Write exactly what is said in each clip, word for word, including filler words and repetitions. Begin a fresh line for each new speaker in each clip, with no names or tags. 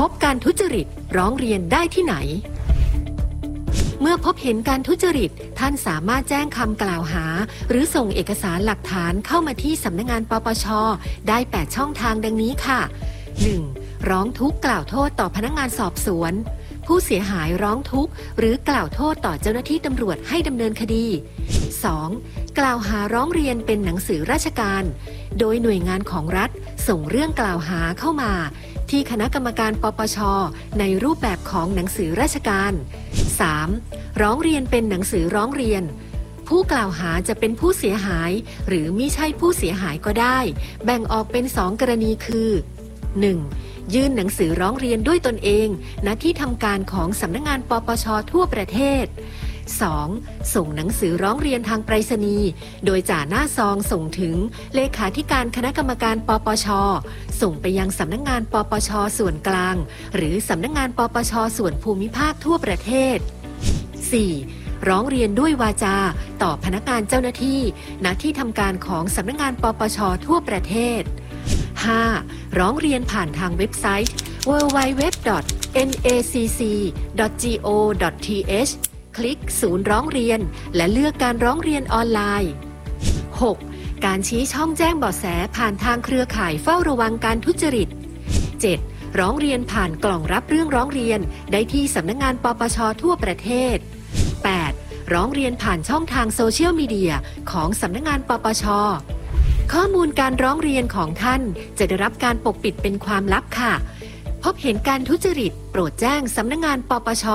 บการทุจริตร้องเรียนได้ที่ไหนเมื่อพบเห็นการทุจริตท่านสามารถแจ้งคำกล่าวหาหรือส่งเอกสารหลักฐานเข้ามาที่สำนักงานปปช.ได้แปดช่องทางดังนี้ค่ะ หนึ่ง. ร้องทุกข์กล่าวโทษต่อพนักงานสอบสวนผู้เสียหายร้องทุกข์หรือกล่าวโทษต่อเจ้าหน้าที่ตำรวจให้ดำเนินคดี สอง. กล่าวหาร้องเรียนเป็นหนังสือราชการโดยหน่วยงานของรัฐส่งเรื่องกล่าวหาเข้ามาที่คณะกรรมการปปช.ในรูปแบบของหนังสือราชการ สาม. ร้องเรียนเป็นหนังสือร้องเรียนผู้กล่าวหาจะเป็นผู้เสียหายหรือมิใช่ผู้เสียหายก็ได้แบ่งออกเป็นสองกรณีคือ หนึ่ง. ยื่นหนังสือร้องเรียนด้วยตนเองณที่ทำการของสำนักงานปปช.ทั่วประเทศ สอง. ส่งหนังสือร้องเรียนทางไปรษณีย์โดยจ่าหน้าซองส่งถึงเลขาธิการคณะกรรมการปปช.ส่งไปยังสำนักงานปปช.ส่วนกลางหรือสำนักงานปปช.ส่วนภูมิภาคทั่วประเทศ สี่. ร้องเรียนด้วยวาจาต่อพนักงานเจ้าหน้าที่ณที่ทำการของสำนักงานปปช.ทั่วประเทศ ห้า. ร้องเรียนผ่านทางเว็บไซต์ ดับเบิลยู ดับเบิลยู ดับเบิลยู ดอท เอ็น เอ ซี ซี ดอท จี โอ ดอท ที เอช คลิกศูนย์ร้องเรียนและเลือกการร้องเรียนออนไลน์ หก. การชี้ช่องแจ้งเบาะแสผ่านทางเครือข่ายเฝ้าระวังการทุจริต เจ็ด. ร้องเรียนผ่านกล่องรับเรื่องร้องเรียนได้ที่สำนักงานปปช.ทั่วประเทศ แปด. ร้องเรียนผ่านช่องทางโซเชียลมีเดียของสำนักงานปปช.ข้อมูลการร้องเรียนของท่านจะได้รับการปกปิดเป็นความลับค่ะพบเห็นการทุจริตโปรดแจ้งสำนักงานปปช.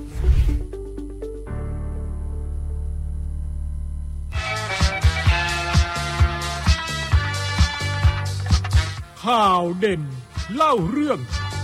ข่าวเด่นเล่าเรื่อง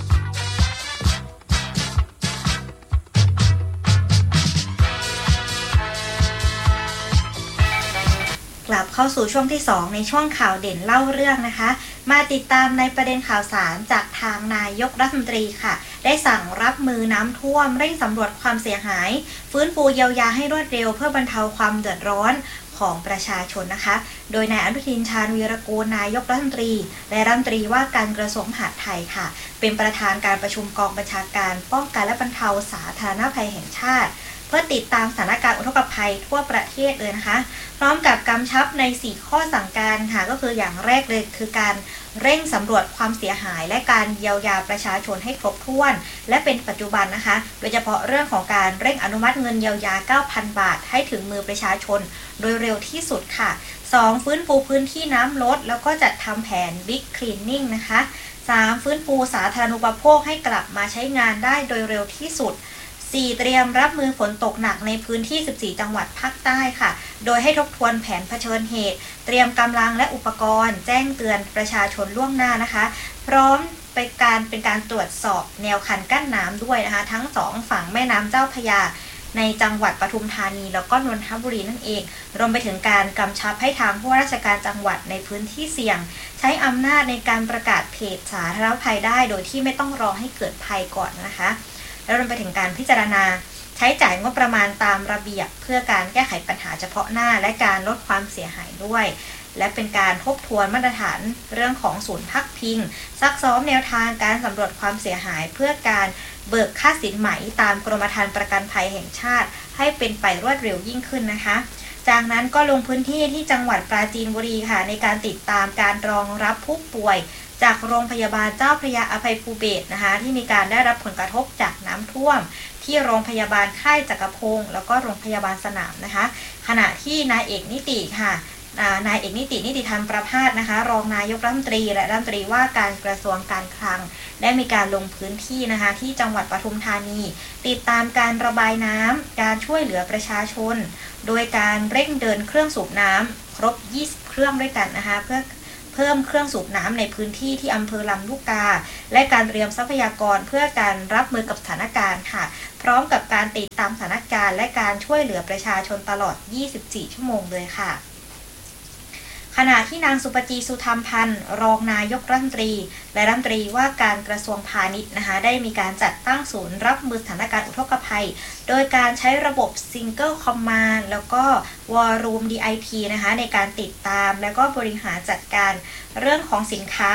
กลับเข้าสู่ช่วงที่สองในช่วงข่าวเด่นเล่าเรื่องนะคะมาติดตามในประเด็นข่าวสารจากทางนายกรัฐมนตรีค่ะได้สั่งรับมือน้ำท่วมเร่งสำรวจความเสียหายฟื้นฟูเยียวยาให้รวดเร็วเพื่อบรรเทาความเดือดร้อนของประชาชนนะคะโดยนายอนุทินชาญวีรกูลนายกรัฐมนตรีและรัฐมนตรีว่าการกระทรวงมหาดไทยค่ะเป็นประธานการประชุมกองบัญชาการป้องกันและบรรเทาสาธารณภัยแห่งชาติเพื่อติดตามสถานการณ์อุทกภัยทั่วประเทศเลยนะคะพร้อมกับกำชับในสี่ข้อสั่งการค่ะก็คืออย่างแรกเลยคือการเร่งสำรวจความเสียหายและการเยียวยาประชาชนให้ครบถ้วนและเป็นปัจจุบันนะคะโดยเฉพาะเรื่องของการเร่งอนุมัติเงินเยียวยา เก้าพัน บาทให้ถึงมือประชาชนโดยเร็วที่สุดค่ะสองฟื้นฟูพื้นที่น้ำลดแล้วก็จัดทำแผน Big Cleaning นะคะสามฟื้นฟูสาธารณูปโภคให้กลับมาใช้งานได้โดยเร็วที่สุดสี่เตรียมรับมือฝนตกหนักในพื้นที่สิบสี่จังหวัดภาคใต้ค่ะโดยให้ทบทวนแผนเผชิญเหตุเตรียมกำลังและอุปกรณ์แจ้งเตือนประชาชนล่วงหน้านะคะพร้อมเป็นการเป็นการตรวจสอบแนวคันกั้นน้ำด้วยนะคะทั้งสองฝั่งแม่น้ำเจ้าพระยาในจังหวัดปทุมธานีแล้วก็นนทบุรีนั่นเองรวมไปถึงการกำชับให้ทางผู้ว่าราชการจังหวัดในพื้นที่เสี่ยงใช้อำนาจในการประกาศเขตสาธารณภัยได้โดยที่ไม่ต้องรอให้เกิดภัยก่อนนะคะแล้วรวมไปถึงการพิจารณาใช้จ่ายงบประมาณตามระเบียบเพื่อการแก้ไขปัญหาเฉพาะหน้าและการลดความเสียหายด้วยและเป็นการทบทวนมาตรฐานเรื่องของศูนย์พักพิงซักซ้อมแนวทางการสำรวจความเสียหายเพื่อการเบิกค่าสินไหมตามกรมธรรม์ประกันภัยแห่งชาติให้เป็นไปรวดเร็วยิ่งขึ้นนะคะจากนั้นก็ลงพื้นที่ที่จังหวัดปราจีนบุรีค่ะในการติดตามการรองรับผู้ป่วยจากโรงพยาบาลเจ้าพระยาอภัยภูเบศรนะคะที่มีการได้รับผลกระทบจากน้ำท่วมที่โรงพยาบาลค่ายจักรพงศ์แล้วก็โรงพยาบาลสนามนะคะขณะที่นายเอกนิติค่ะนายเอกนิตินิติธรรมประภาสนะคะรองนายกรัฐมนตรีและรัฐมนตรีว่าการกระทรวงการคลังได้มีการลงพื้นที่นะคะที่จังหวัดปทุมธานีติดตามการระบายน้ำการช่วยเหลือประชาชนโดยการเร่งเดินเครื่องสูบน้ำครบยี่สิบเครื่องด้วยกันนะคะเพื่อเพิ่มเครื่องสูบน้ำในพื้นที่ที่อำเภอลำลูกกาและการเตรียมทรัพยากรเพื่อการรับมือกับสถานการณ์ค่ะพร้อมกับการติดตามสถานการณ์และการช่วยเหลือประชาชนตลอดยี่สิบสี่ชั่วโมงเลยค่ะขณะที่นางสุปจีสุธรรมพันธ์รองนายกรัฐมนตรีและรัฐมนตรีว่าการกระทรวงพาณิชย์นะคะได้มีการจัดตั้งศูนย์รับมือสถานการณ์อุทกภัยโดยการใช้ระบบ Single Command แล้วก็ War Room ดี ไอ ที นะคะในการติดตามแล้วก็บริหารจัดการเรื่องของสินค้า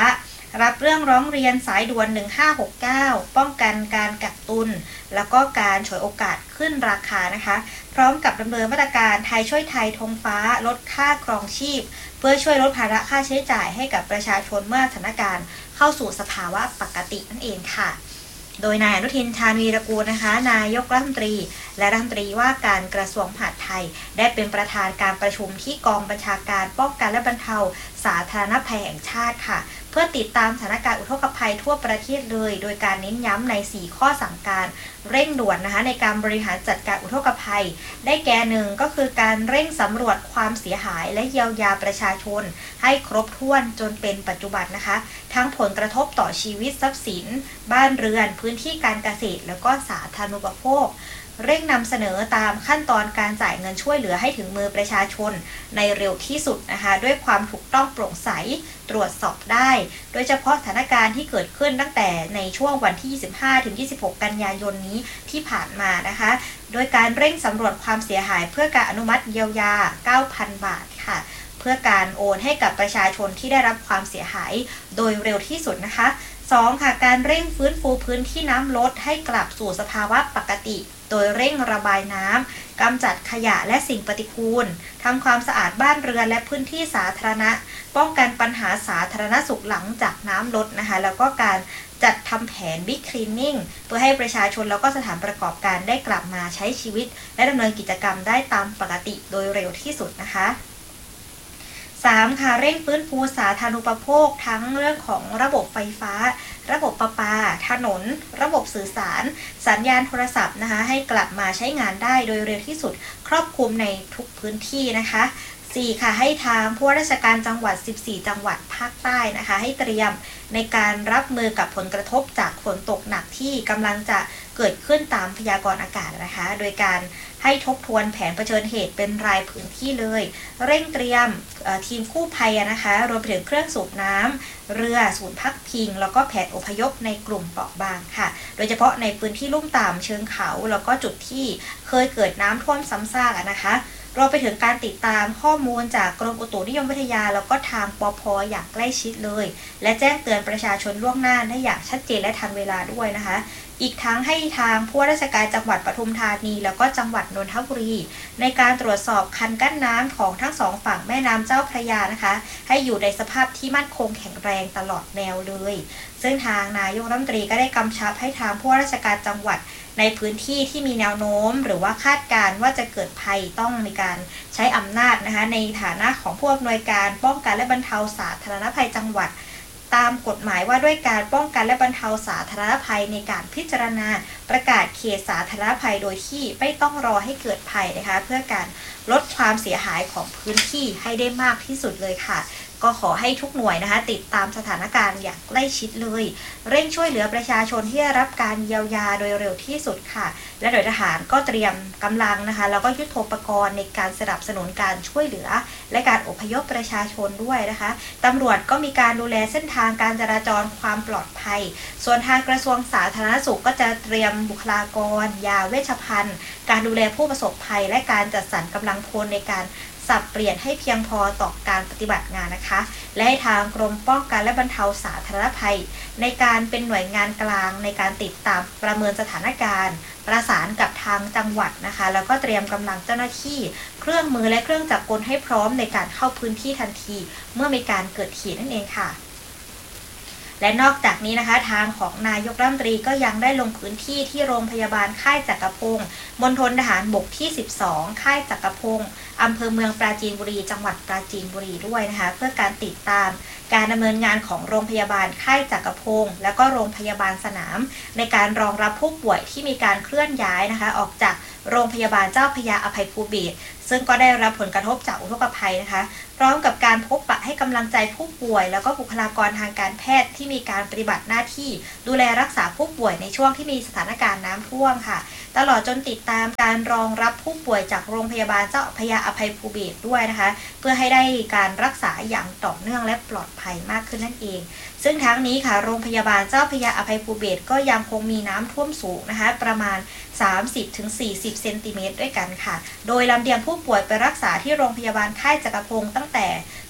รับเรื่องร้องเรียนสายด่วนหนึ่งห้าหกเก้าป้องกันการกักตุนแล้วก็การฉวยโอกาสขึ้นราคานะคะพร้อมกับดำเนินมาตรการไทยช่วยไทยธงฟ้าลดค่าครองชีพเพื่อช่วยลดภาระค่าใช้จ่ายให้กับประชาชนเมื่อสถานการณ์เข้าสู่สภาวะปกตินั่นเองค่ะโดยนายอนุทินชาญวีรกูลนะคะนายกรัฐมนตรีและรัฐมนตรีว่าการกระทรวงมหาดไทยได้เป็นประธานการประชุมที่กองบัญชาการป้องกันและบรรเทาสาธารณภัยแห่งชาติค่ะเพื่อติดตามสถานการณ์อุทกภัยทั่วประเทศเลยโดยการเน้นย้ำในสี่ข้อสั่งการเร่งด่วนนะคะในการบริหารจัดการอุทกภัยได้แก่หนึ่งก็คือการเร่งสำรวจความเสียหายและเยียวยาประชาชนให้ครบถ้วนจนเป็นปัจจุบันนะคะทั้งผลกระทบต่อชีวิตทรัพย์สินบ้านเรือนพื้นที่การเกษตรแล้วก็สาธารณูปโภคเร่งนำเสนอตามขั้นตอนการจ่ายเงินช่วยเหลือให้ถึงมือประชาชนในเร็วที่สุดนะคะด้วยความถูกต้องโปร่งใสตรวจสอบได้โดยเฉพาะสถานการณ์ที่เกิดขึ้นตั้งแต่ในช่วงวันที่ยี่สิบห้าถึงยี่สิบหกกันยายนนี้ที่ผ่านมานะคะโดยการเร่งสำรวจความเสียหายเพื่อการอนุมัติเยียวยา เก้าพัน บาทค่ะเพื่อการโอนให้กับประชาชนที่ได้รับความเสียหายโดยเร็วที่สุดนะคะสองค่ะการเร่งฟื้นฟูพื้นที่น้ำลดให้กลับสู่สภาวะปกติโดยเร่งระบายน้ำกำจัดขยะและสิ่งปฏิกูลทำความสะอาดบ้านเรือนและพื้นที่สาธารณะป้องกันปัญหาสาธารณสุขหลังจากน้ำลดนะคะแล้วก็การจัดทำแผน Big Cleaning เพื่อให้ประชาชนแล้วก็สถานประกอบการได้กลับมาใช้ชีวิตและดำเนินกิจกรรมได้ตามปกติโดยเร็วที่สุดนะคะสามค่ะเร่งฟื้นฟูสาธารณูปโภคทั้งเรื่องของระบบไฟฟ้าระบบประปาถนนระบบสื่อสารสัญญาณโทรศัพท์นะคะให้กลับมาใช้งานได้โดยเร็วที่สุดครอบคลุมในทุกพื้นที่นะคะสี่ค่ะให้ทางผู้ว่าราชการจังหวัดสิบสี่จังหวัดภาคใต้นะคะให้เตรียมในการรับมือกับผลกระทบจากฝนตกหนักที่กำลังจะเกิดขึ้นตามพยากรณ์อากาศนะคะโดยการให้ทบทวนแผนเผชิญเหตุเป็นรายพื้นที่เลยเร่งเตรียมทีมกู้ภัยนะคะรวมไปถึงเครื่องสูบน้ำเรือศูนย์พักพิงแล้วก็แผนอพยพในกลุ่มเปราะบางค่ะโดยเฉพาะในพื้นที่ลุ่มต่ำเชิงเขาแล้วก็จุดที่เคยเกิดน้ำท่วมซ้ำซากนะคะรวมไปถึงการติดตามข้อมูลจากกรมอุตุนิยมวิทยาแล้วก็ทางปภ.อย่างใกล้ชิดเลยและแจ้งเตือนประชาชนล่วงหน้าได้อย่างชัดเจนและทันเวลาด้วยนะคะอีกทั้งให้ทางผู้ว่าราชการจังหวัดปทุมธานีแล้วก็จังหวัดนนทบุรีในการตรวจสอบคันกั้นน้ำของทั้งสองฝั่งแม่น้ำเจ้าพระยานะคะให้อยู่ในสภาพที่มั่นคงแข็งแรงตลอดแนวเลยซึ่งทางนายกรัฐมนตรีก็ได้กำชับให้ทางผู้ว่าราชการจังหวัดในพื้นที่ที่มีแนวโน้มหรือว่าคาดการณ์ว่าจะเกิดภัยต้องมีการใช้อำนาจนะคะในฐานะของผู้อำนวยการป้องกันและบรรเทาสาธารณภัยจังหวัดตามกฎหมายว่าด้วยการป้องกันและบรรเทาสาธารณภัยในการพิจารณาประกาศเขตสาธารณภัยโดยที่ไม่ต้องรอให้เกิดภัยนะคะเพื่อการลดความเสียหายของพื้นที่ให้ได้มากที่สุดเลยค่ะก็ขอให้ทุกหน่วยนะคะติดตามสถานการณ์อย่างใกล้ชิดเลยเร่งช่วยเหลือประชาชนที่ได้รับการเยียวยาโดยเร็วที่สุดค่ะและโดยทหารก็เตรียมกำลังนะคะแล้วก็ยุทโธปกรณ์ในการสนับสนุนการช่วยเหลือและการอพยพประชาชนด้วยนะคะตำรวจก็มีการดูแลเส้นทางการจราจรความปลอดภัยส่วนทางกระทรวงสาธารณสุขก็จะเตรียมบุคลากรยาเวชภัณฑ์การดูแลผู้ประสบภัยและการจัดสรรกำลังพลในการสับเปลี่ยนให้เพียงพอต่อการปฏิบัติงานนะคะและให้ทางกรมป้องกันและบรรเทาสาธารณภัยในการเป็นหน่วยงานกลางในการติดตามประเมินสถานการณ์ประสานกับทางจังหวัดนะคะแล้วก็เตรียมกำลังเจ้าหน้าที่เครื่องมือและเครื่องจักรกลให้พร้อมในการเข้าพื้นที่ทันทีเมื่อมีการเกิดเหตุนั่นเองค่ะและนอกจากนี้นะคะทางของนายกรัฐมนตรีก็ยังได้ลงพื้นที่ที่โรงพยาบาลค่ายจักรพงศ์มณฑลทหารบกที่สิบสองค่ายจักรพงศ์อำเภอเมืองปราจีนบุรีจังหวัดปราจีนบุรีด้วยนะคะเพื่อการติดตามการดำเนินงานของโรงพยาบาลค่ายจักรพงศ์และก็โรงพยาบาลสนามในการรองรับผู้ป่วยที่มีการเคลื่อนย้ายนะคะออกจากโรงพยาบาลเจ้าพระยาอภัยภูเบศรซึ่งก็ได้รับผลกระทบจากอุทกภัยนะคะพร้อมกับการพบปะให้กำลังใจผู้ป่วยแล้วก็บุคลากรทางการแพทย์ที่มีการปฏิบัติหน้าที่ดูแลรักษาผู้ป่วยในช่วงที่มีสถานการณ์น้ำท่วมค่ะตลอดจนติดตามการรองรับผู้ป่วยจากโรงพยาบาลเจ้าพระยาอภัยภูเบศรด้วยนะคะเพื่อให้ได้การรักษาอย่างต่อเนื่องและปลอดภัยมากขึ้นนั่นเองซึ่งทั้งนี้ค่ะโรงพยาบาลเจ้าพระยาอภัยภูเบศรก็ยังคงมีน้ำท่วมสูงนะคะประมาณ สามสิบถึงสี่สิบ เซนติเมตรด้วยกันค่ะโดยลำเลียงผู้ป่วยไปรักษาที่โรงพยาบาลค่ายจักรพงศ์ตั้งแต่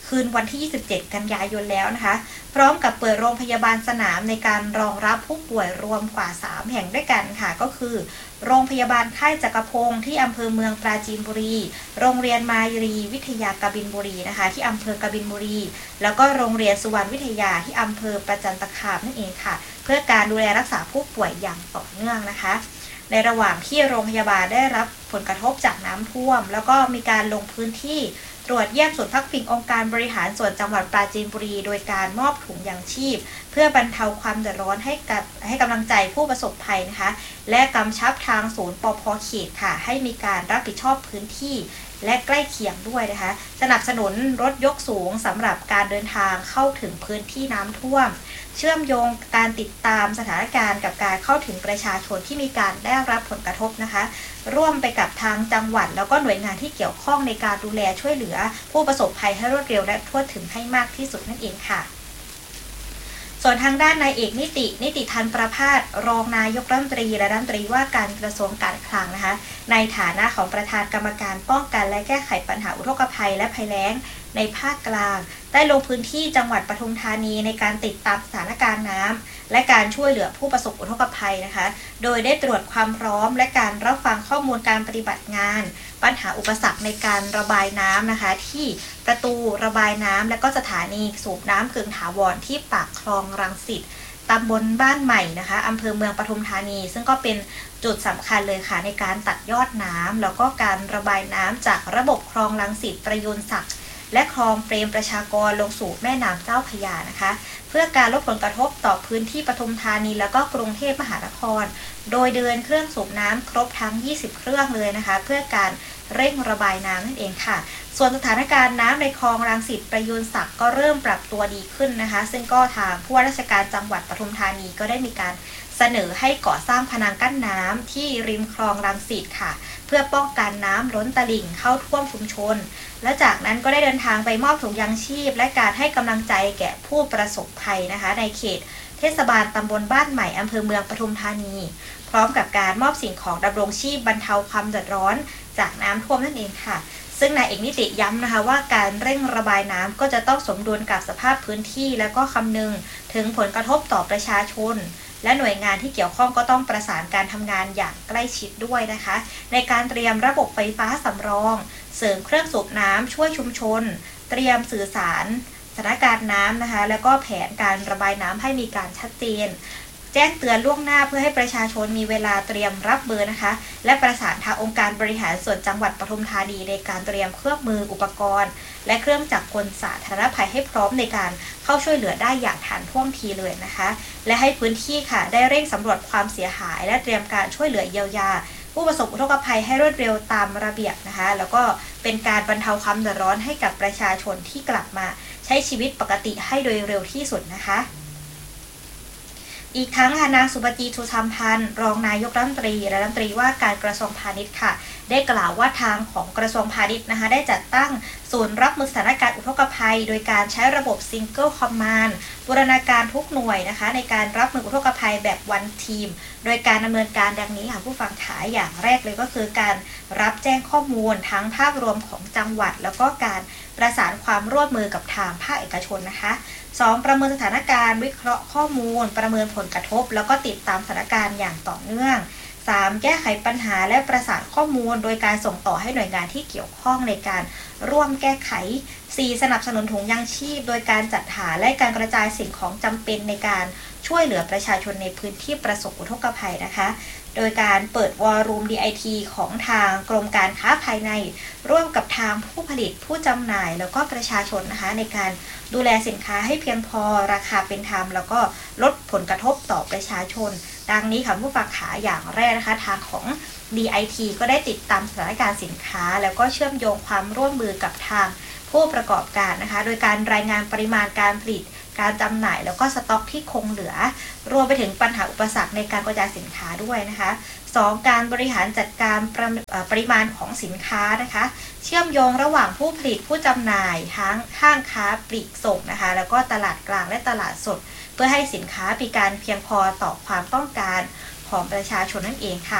คืนวันที่ยี่สิบเจ็ดกันยายนแล้วนะคะพร้อมกับเปิดโรงพยาบาลสนามในการรองรับผู้ป่วยรวมกว่าสามแห่งด้วยกันค่ะก็คือโรงพยาบาลค่ายจักรพงศ์ที่อำเภอเมืองปราจีนบุรีโรงเรียนมารีวิทยากบินบุรีนะคะที่อำเภอกบินบุรีแล้วก็โรงเรียนสุวรรณวิทยาที่อำเภอประจันตคามนั่นเองค่ะเพื่อการดูแลรักษาผู้ป่วยอย่างต่อเนื่องนะคะในระหว่างที่โรงพยาบาลได้รับผลกระทบจากน้ำท่วมแล้วก็มีการลงพื้นที่ตรวจเยี่ยมศูนย์พักพิงองค์การบริหารส่วนจังหวัดปราจีนบุรีโดยการมอบถุงยางชีพเพื่อบรรเทาความเดือดร้อนให้กับให้กำลังใจผู้ประสบภัยนะคะและกำชับทางศูนย์ปภ.เขตค่ะให้มีการรับผิดชอบพื้นที่และใกล้เคียงด้วยนะคะสนับสนุนรถยกสูงสำหรับการเดินทางเข้าถึงพื้นที่น้ำท่วมเชื่อมโยงการติดตามสถานการณ์กับการเข้าถึงประชาชนที่มีการได้รับผลกระทบนะคะร่วมไปกับทางจังหวัดแล้วก็หน่วยงานที่เกี่ยวข้องในการดูแลช่วยเหลือผู้ประสบภัยให้รวดเร็วและทั่วถึงให้มากที่สุดนั่นเองค่ะส่วนทางด้านนายเอกนิตินิติทันประภาสรองนายกรัฐมนตรีและรัฐมนตรีว่าการกระทรวงการคลังนะคะในฐานะของประธานกรรมการป้องกันและแก้ไขปัญหาอุทกภัยและภัยแล้งในภาคกลางได้ลงพื้นที่จังหวัดปทุมธานีในการติดตามสถานการณ์น้ำและการช่วยเหลือผู้ประสบอุทกภัยนะคะโดยได้ตรวจความพร้อมและการรับฟังข้อมูลการปฏิบัติงานปัญหาอุปสรรคในการระบายน้ำนะคะที่ประตูระบายน้ำและก็สถานีสูบน้ำกึ่งถาวรที่ปากคลองรังสิตตำบลบ้านใหม่นะคะอำเภอเมืองปทุมธานีซึ่งก็เป็นจุดสำคัญเลยค่ะในการตัดยอดน้ำแล้วก็การระบายน้ำจากระบบคลองรังสิตประยูรศักดิ์และคลองเปรมประชากรลงสู่แม่น้ำเจ้าพระยานะคะเพื่อการลดผลกระทบต่อพื้นที่ปทุมธานีแล้วก็กรุงเทพมหานครโดยเดินเครื่องสูบน้ำครบทั้งยี่สิบเครื่องเลยนะคะเพื่อการเร่งระบายน้ำนั่นเองค่ะส่วนสถานการณ์น้ำในคลองรังสิตประยูรศักดิ์ก็เริ่มปรับตัวดีขึ้นนะคะซึ่งก็ทางผู้ว่าราชการจังหวัดปทุมธานีก็ได้มีการเสนอให้ก่อสร้างพนังกั้นน้ำที่ริมคลองรังสิตค่ะเพื่อป้องกันน้ำล้นตลิ่งเข้าท่วมชุมชนและจากนั้นก็ได้เดินทางไปมอบถุงยางชีพและการให้กำลังใจแก่ผู้ประสบภัยนะคะในเขตเทศบาลตำบลบ้านใหม่อำเภอเมืองปทุมธานีพร้อมกับการมอบสิ่งของดำรงชีพบรรเทาความเดือดร้อนจากน้ำท่วมนั่นเองค่ะซึ่งนายเอกนิติย้ำนะคะว่าการเร่งระบายน้ำก็จะต้องสมดุลกับสภาพพื้นที่และก็คำนึงถึงผลกระทบต่อประชาชนและหน่วยงานที่เกี่ยวข้องก็ต้องประสานการทำงานอย่างใกล้ชิดด้วยนะคะในการเตรียมระบบไฟฟ้าสำรองเสริมเครื่องสูบน้ำช่วยชุมชนเตรียมสื่อสารสถานการณ์น้ำนะคะแล้วก็แผนการระบายน้ำให้มีการชัดเจนแจ้งเตือนล่วงหน้าเพื่อให้ประชาชนมีเวลาเตรียมรับมือนะคะและประสานทางองค์การบริหารส่วนจังหวัดปทุมธานีในการเตรียมเครื่องมืออุปกรณ์และเครื่องจักรกลสาธารณภัยให้พร้อมในการเข้าช่วยเหลือได้อย่างทันท่วงทีเลยนะคะและให้พื้นที่ค่ะได้เร่งสำรวจความเสียหายและเตรียมการช่วยเหลือเยียวยาผู้ประสบอุทกภัยให้รวดเร็วตามระเบียบนะคะแล้วก็เป็นการบรรเทาความเดือดร้อนให้กับประชาชนที่กลับมาใช้ชีวิตปกติให้โดยเร็วที่สุดนะคะอีกทั้งนางสุปจีทุธรรมพันธ์รองนายกรัฐมนตรีและรัฐมนตรีว่าการกระทรวงพาณิชย์ค่ะได้กล่าวว่าทางของกระทรวงพาณิชย์นะคะได้จัดตั้งศูนย์รับมือสถานการณ์อุทกภัยโดยการใช้ระบบ Single Command บูรณาการทุกหน่วยนะคะในการรับมืออุทกภัยแบบ One Team โดยการดำเนินการดังนี้ค่ะผู้ฟังขาอย่างแรกเลยก็คือการรับแจ้งข้อมูลทั้งภาพรวมของจังหวัดแล้วก็การประสานความร่วมมือกับทางภาคเอกชนนะคะสองประเมินสถานการณ์วิเคราะห์ข้อมูลประเมินผลกระทบแล้วก็ติดตามสถานการณ์อย่างต่อเนื่องสามแก้ไขปัญหาและประสานข้อมูลโดยการส่งต่อให้หน่วยงานที่เกี่ยวข้องในการร่วมแก้ไขสี่สนับสนุนถุงยางชีพโดยการจัดหาและการกระจายสิ่งของจำเป็นในการช่วยเหลือประชาชนในพื้นที่ประสบอุทกภัยนะคะโดยการเปิดวอลลุ่ม ดี ไอ ที ของทางกรมการค้าภายในร่วมกับทางผู้ผลิตผู้จำหน่ายแล้วก็ประชาชนนะคะในการดูแลสินค้าให้เพียงพอราคาเป็นธรรมแล้วก็ลดผลกระทบต่อประชาชนดังนี้ค่ะผู้ฝากขาอย่างแรกนะคะทางของ ดี ไอ ที ก็ได้ติดตามสถานการณ์สินค้าแล้วก็เชื่อมโยงความร่วมมือกับทางผู้ประกอบการนะคะโดยการรายงานปริมาณการผลิตการจำหน่ายแล้วก็สต็อกที่คงเหลือรวมไปถึงปัญหาอุปสรรคในการกระจายสินค้าด้วยนะคะสองการบริหารจัดการปริมาณของสินค้านะคะเชื่อมโยงระหว่างผู้ผลิตผู้จำหน่ายทั้งห้างค้าปลีกส่งนะคะแล้วก็ตลาดกลางและตลาดสดเพื่อให้สินค้ามีการเพียงพอต่อความต้องการของประชาชนนั่นเองค่ะ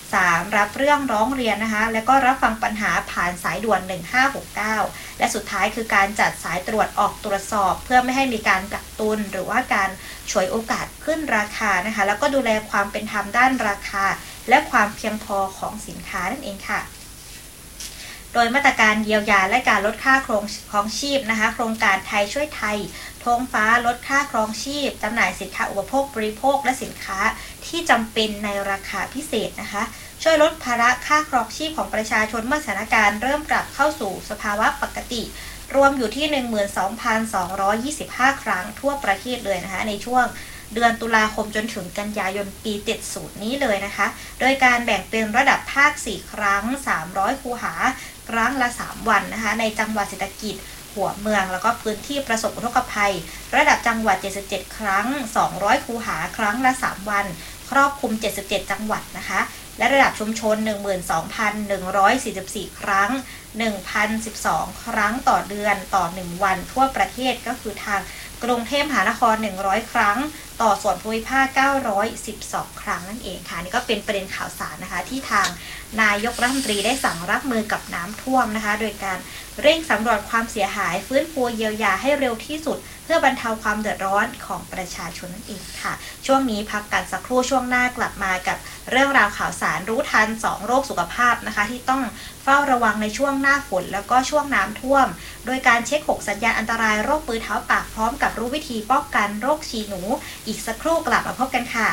สามรับเรื่องร้องเรียนนะคะแล้วก็รับฟังปัญหาผ่านสายด่วนหนึ่งห้าหกเก้าและสุดท้ายคือการจัดสายตรวจออกตรวจสอบเพื่อไม่ให้มีการกักตุนหรือว่าการฉวยโอกาสขึ้นราคานะคะแล้วก็ดูแลความเป็นธรรมด้านราคาและความเพียงพอของสินค้านั่นเองค่ะโดยมาตรการเยียวยาและการลดค่าครองชีพนะคะโครงการไทยช่วยไทยธงฟ้าลดค่าครองชีพจำหน่ายสินค้าอุปโภคบริโภคและสินค้าที่จำเป็นในราคาพิเศษนะคะช่วยลดภาระค่าครองชีพของประชาชนเมื่อสถานการณ์เริ่มกลับเข้าสู่สภาวะปกติรวมอยู่ที่ หนึ่งหมื่นสองพันสองร้อยยี่สิบห้า ครั้งทั่วประเทศเลยนะคะในช่วงเดือนตุลาคมจนถึงกันยายนปีเจ็ดสิบนี้เลยนะคะโดยการแบ่งเป็นระดับภาคสี่ครั้งสามร้อยคูหาครั้งละสามวันนะคะในจังหวัดเศรษฐกิจหัวเมืองแล้วก็พื้นที่ประสบอุทกภัยระดับจังหวัดเจ็ดสิบเจ็ดครั้งสองร้อยคูหาครั้งละสามวันครอบคลุมเจ็ดสิบเจ็ดจังหวัดนะคะและระดับชุมชน หนึ่งหมื่นสองพันหนึ่งร้อยสี่สิบสี่ ครั้ง หนึ่งพันสิบสอง ครั้งต่อเดือนต่อหนึ่งวันทั่วประเทศก็คือทางกรุงเทพมหานครหนึ่งร้อยครั้งต่อส่วนภูมิภาคเก้าร้อยสิบสองครั้งนั่นเองค่ะนี่ก็เป็นประเด็นข่าวสารนะคะที่ทางนายกรัฐมนตรีได้สั่งรับมือกับน้ำท่วมนะคะโดยการเร่งสำรวจความเสียหายฟื้นฟูเยียวยาให้เร็วที่สุดเพื่อบรรเทาความเดือดร้อนของประชาชนนั่นเองค่ะช่วงนี้พักกันสักครู่ช่วงหน้ากลับมากับเรื่องราวข่าวสารรู้ทันสองโรคสุขภาพนะคะที่ต้องเฝ้าระวังในช่วงหน้าฝนแล้วก็ช่วงน้ำท่วมโดยการเช็คหกสัญญาณอันตรายโรคปือเท้าปากพร้อมกับรู้วิธีป้องกันโรคฉี่หนูอีกสักครู่กลับมาพบกันค่ะ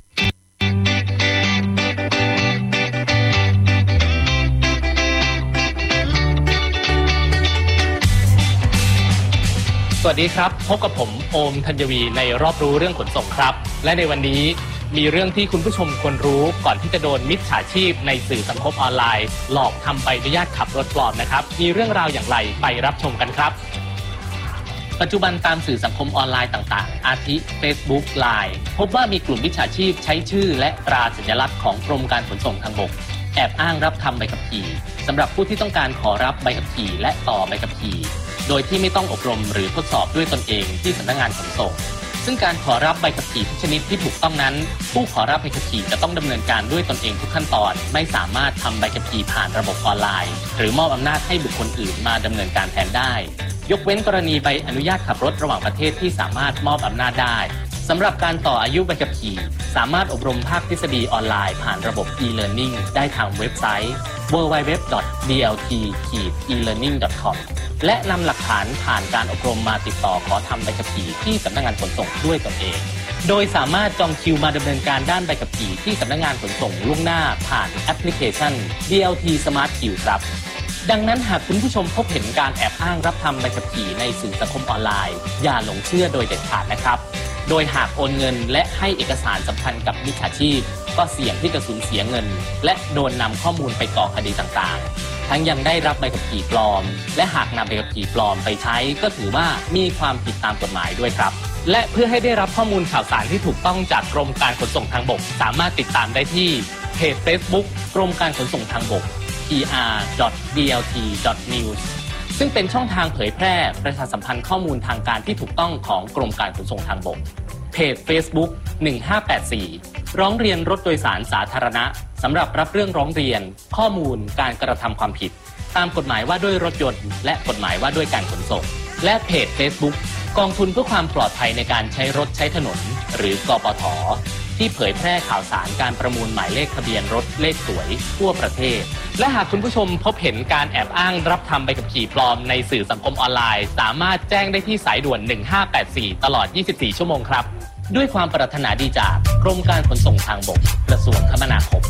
สวัสดีครับพบกับผมโอมธัญวีในรอบรู้เรื่องขนส่งครับและในวันนี้มีเรื่องที่คุณผู้ชมควรรู้ก่อนที่จะโดนมิจฉาชีพในสื่อสังคมออนไลน์หลอกทำใบอนุญาตขับรถปลอมนะครับมีเรื่องราวอย่างไรไปรับชมกันครับปัจจุบันตามสื่อสังคมออนไลน์ต่างๆอาทิ Facebook ไลน์ พบว่ามีกลุ่มมิจฉาชีพใช้ชื่อและตราสัญลักษณ์ของกรมการขนส่งทางบกแอบอ้างรับทำใบขับขี่สำหรับผู้ที่ต้องการขอรับใบขับขี่และต่อใบขับขี่โดยที่ไม่ต้องอบรมหรือทดสอบด้วยตนเองที่สำนักงานขนส่งซึ่งการขอรับใบขับขี่ทุกชนิดที่ถูกต้องนั้นผู้ขอรับใบขับขี่จะต้องดำเนินการด้วยตนเองทุกขั้นตอนไม่สามารถทำใบขับขี่ผ่านระบบออนไลน์หรือมอบอำนาจให้บุคคลอื่นมาดำเนินการแทนได้ยกเว้นกรณีใบอนุญาตขับรถระหว่างประเทศที่สามารถมอบอำนาจได้สำหรับการต่ออายุใบขับขี่สามารถอบรมภาคทฤษฎีออนไลน์ผ่านระบบ e-learning ได้ทางเว็บไซต์ ดับเบิลยู ดับเบิลยู ดับเบิลยู ดอท ดี แอล ที อี เลอร์นิ่ง ดอท คอม และนำหลักฐานผ่านการอบรมมาติดต่อขอทำใบขับขี่ที่สำนักงานขนส่งด้วยตนเองโดยสามารถจองคิวมาดำเนินการด้านใบขับขี่ที่สำนักงานขนส่งล่วงหน้าผ่านแอปพลิเคชัน ดี แอล ที Smart Queue ครับดังนั้นหากคุณผู้ชมพบเห็นการแอบอ้างรับทำใบขับขี่ในสื่อสังคมออนไลน์อย่าหลงเชื่อโดยเด็ดขาดนะครับโดยหากโอนเงินและให้เอกสารสำคัญกับมิจฉาชีพก็เสี่ยงที่จะสูญเสียเงินและโดนนำข้อมูลไปก่อคดีต่างๆทั้งยังได้รับใบขับขี่ปลอมและหากนำใบขับขี่ปลอมไปใช้ก็ถือว่ามีความผิดตามกฎหมายด้วยครับและเพื่อให้ได้รับข้อมูลข่าวสารที่ถูกต้องจากกรมการขนส่งทางบกสามารถติดตามได้ที่เพจ Facebook กรมการขนส่งทางบก พี อาร์ ดอท ดี แอล ที ดอท นิวส์ ซึ่งเป็นช่องทางเผยแพร่ประชาสัมพันธ์ข้อมูลทางการที่ถูกต้องของกรมการขนส่งทางบกเพจ Facebook หนึ่งห้าแปดสี่ร้องเรียนรถโดยสารสาธารณะสำหรับรับเรื่องร้องเรียนข้อมูลการกระทำความผิดตามกฎหมายว่าด้วยรถยนต์และกฎหมายว่าด้วยการขนส่งและเพจ Facebook กองทุนเพื่อความปลอดภัยในการใช้รถใช้ถนนหรือกปท.ที่เผยแพร่ข่าวสารการประมูลหมายเลขทะเบียนรถเลขสวยทั่วประเทศและหากคุณผู้ชมพบเห็นการแอบอ้างรับทำใบขับขี่ปลอมในสื่อสังคมออนไลน์สามารถแจ้งได้ที่สายด่วนหนึ่งห้าแปดสี่ตลอดยี่สิบสี่ชั่วโมงครับด้วยความปรารถนาดีจากกรมการขนส่งทางบกกระทรวงคมนาคม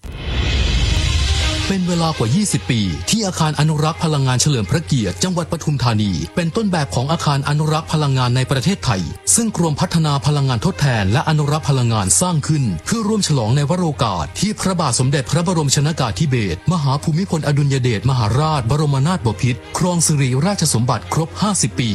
เป็นเวลากว่ายี่สิบปีที่อาคารอนุรักษ์พลังงานเฉลิมพระเกียรติจังหวัดปทุมธานีเป็นต้นแบบของอาคารอนุรักษ์พลังงานในประเทศไทยซึ่งกรมพัฒนาพลังงานทดแทนและอนุรักษ์พลังงานสร้างขึ้นเพื่อร่วมฉลองในวโรกาสที่พระบาทสมเด็จพระบรมชนกาธิเบศรมหาภูมิพลอดุลยเดชมหาราชบรมนาถบพิตรครองสิริราชสมบัติครบห้าสิบปี